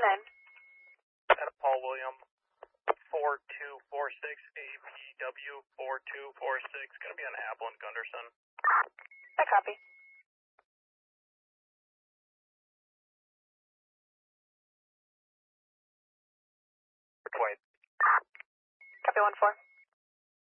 At Paul William, 4246 APW 4246. Gonna be on Apple and Gunderson. I copy. Wait. Copy 1-4.